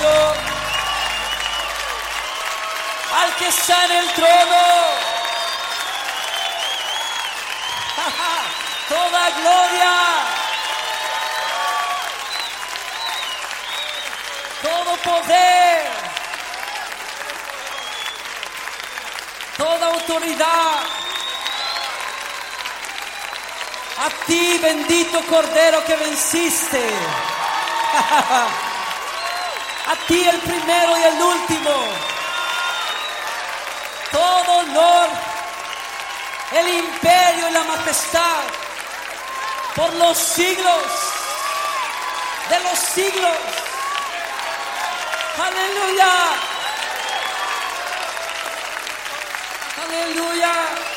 aplauso al que está en el trono. Toda gloria, todo poder, toda autoridad a ti, bendito Cordero que venciste. A ti, el primero y el último. Todo honor, el imperio y la majestad por los siglos de los siglos. Aleluya. Aleluya.